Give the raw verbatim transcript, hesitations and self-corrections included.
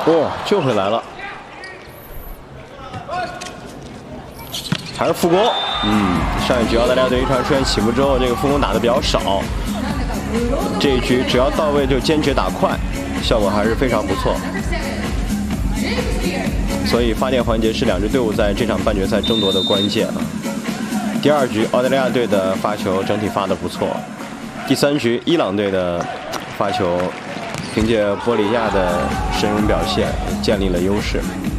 哦，救回来了，还是副攻。嗯，上一局澳大利亚队一传出现起步之后，这个副攻打的比较少。这一局只要到位就坚决打快，效果还是非常不错。所以发电环节是两支队伍在这场半决赛争夺的关键啊。第二局澳大利亚队的发球整体发的不错，第三局伊朗队的发球凭借波里亚的神勇表现建立了优势。